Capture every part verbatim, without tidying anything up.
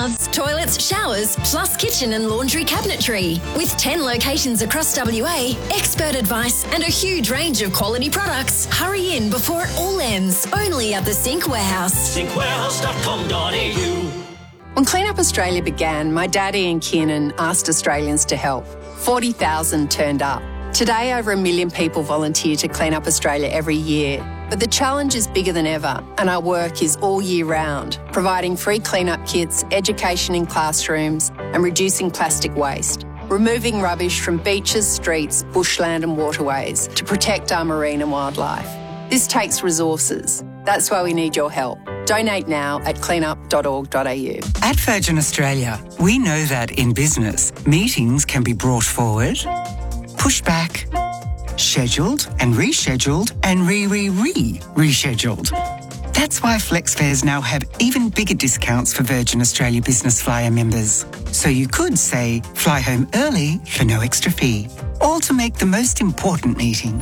baths, toilets, showers, plus kitchen and laundry cabinetry. With ten locations across W A, expert advice and a huge range of quality products. Hurry in before it all ends. Only at the Sink Warehouse. sink warehouse dot com dot a u. When Clean Up Australia began, my dad Ian Kiernan asked Australians to help. forty thousand turned up. Today, over a million people volunteer to clean up Australia every year. But the challenge is bigger than ever, and our work is all year round, providing free clean-up kits, education in classrooms, and reducing plastic waste. Removing rubbish from beaches, streets, bushland and waterways to protect our marine and wildlife. This takes resources. That's why we need your help. Donate now at clean up dot org dot a u. At Virgin Australia, we know that in business, meetings can be brought forward, pushed back, scheduled and rescheduled and re-re-re-rescheduled. That's why FlexFares now have even bigger discounts for Virgin Australia Business Flyer members. So you could, say, fly home early for no extra fee, all to make the most important meeting.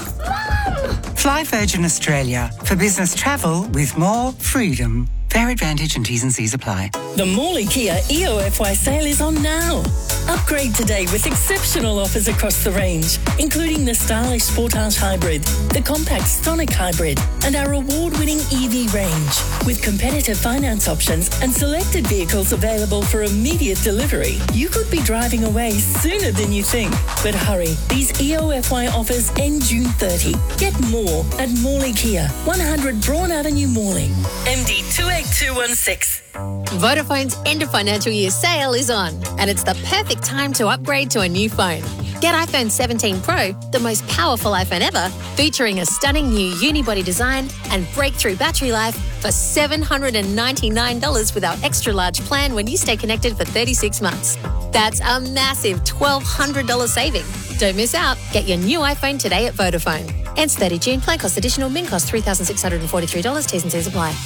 Fly Virgin Australia for business travel with more freedom. Fair advantage and T's and C's apply. The Morley Kia E O F Y sale is on now. Upgrade today with exceptional offers across the range, including the stylish Sportage Hybrid, the compact Stonic Hybrid, and our award-winning E V range. With competitive finance options and selected vehicles available for immediate delivery, you could be driving away sooner than you think. But hurry, these E O F Y offers end June thirtieth. Get more at Morley Kia, one hundred Braun Avenue, Morley. M D two eight two one six. Vodafone's end of financial year sale is on, and it's the perfect time to upgrade to a new phone. Get iPhone seventeen Pro, the most powerful iPhone ever, featuring a stunning new unibody design and breakthrough battery life for seven hundred ninety-nine dollars with our extra large plan when you stay connected for thirty-six months. That's a massive twelve hundred dollars saving. Don't miss out. Get your new iPhone today at Vodafone. Ends thirtieth June. Plan cost additional. Min cost three thousand six hundred forty-three dollars. T's and C's apply.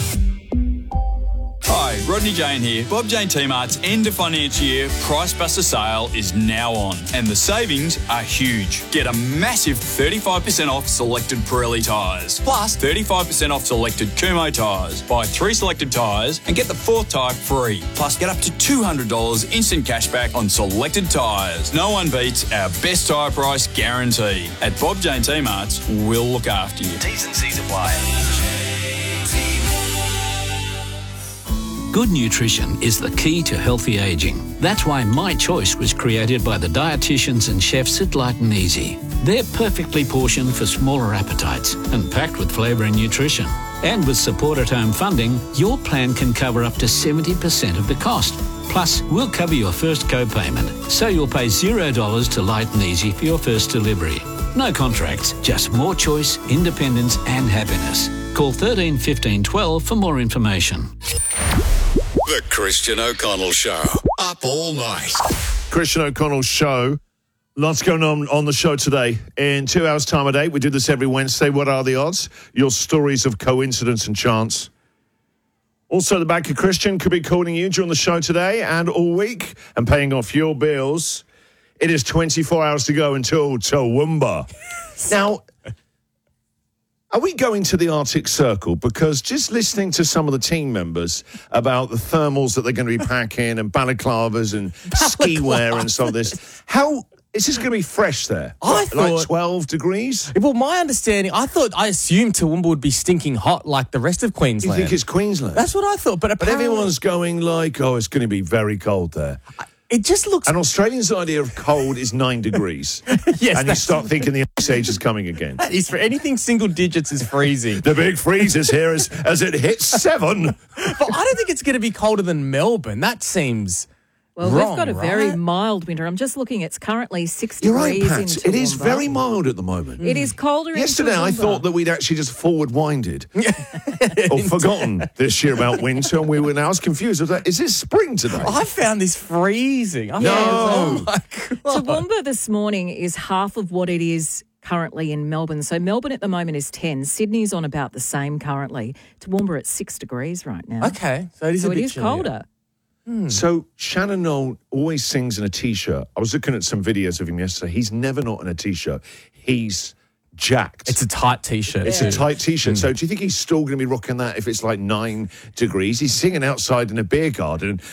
Hi, Rodney Jane here. Bob Jane T-Mart's end of financial year Price Buster sale is now on, and the savings are huge. Get a massive thirty-five percent off selected Pirelli tyres, plus thirty-five percent off selected Kumho tyres. Buy three selected tyres and get the fourth tyre free. Plus, get up to two hundred dollars instant cashback on selected tyres. No one beats our best tyre price guarantee. At Bob Jane T-Mart's, we'll look after you. T's and C's apply. Good nutrition is the key to healthy ageing. That's why My Choice was created by the dietitians and chefs at Light and Easy. They're perfectly portioned for smaller appetites and packed with flavour and nutrition. And with support at home funding, your plan can cover up to seventy percent of the cost. Plus, we'll cover your first co-payment, so you'll pay zero dollars to Light and Easy for your first delivery. No contracts, just more choice, independence and happiness. Call thirteen fifteen twelve for more information. The Christian O'Connell Show. Up all night. Christian O'Connell Show. Lots going on on the show today. In two hours' time at eight, we do this every Wednesday. What are the odds? Your stories of coincidence and chance. Also, the Bank of Christian could be calling you during the show today and all week and paying off your bills. It is twenty-four hours to go until Toowoomba. Now, are we going to the Arctic Circle? Because just listening to some of the team members about the thermals that they're going to be packing and balaclavas and ski wear and some of this, how is this going to be fresh there? I like, thought, like twelve degrees? Well, my understanding, I thought, I assumed Toowoomba would be stinking hot like the rest of Queensland. You think it's Queensland? That's what I thought. But, but everyone's going like, oh, it's going to be very cold there. I, It just looks... An Australian's idea of cold is nine degrees. Yes, and you start thinking the ice age is coming again. That is for anything single digits is freezing. The big freeze is here as, as it hits seven. But I don't think it's going to be colder than Melbourne. That seems Well, wrong, we've got a right? very mild winter. I'm just looking. It's currently six You're right, degrees Pat. in It is Toowoomba. very mild at the moment. It is colder in Yesterday, I Toowoomba. thought that we'd actually just forward-winded or forgotten this year about winter, and we were now. I was confused. I was like, is this spring today? I found this freezing. I No. found, oh my God. Toowoomba this morning is half of what it is currently in Melbourne. So Melbourne at the moment is ten. Sydney's on about the same currently. Toowoomba at six degrees right now. Okay, so it is so a it bit is chillier. colder. Hmm. So Shannon Knoll always sings in a T-shirt. I was looking at some videos of him yesterday. He's never not in a T-shirt. He's jacked. It's a tight T-shirt. It's too. a tight T-shirt. Mm. So do you think he's still going to be rocking that if it's like nine degrees? He's singing outside in a beer garden.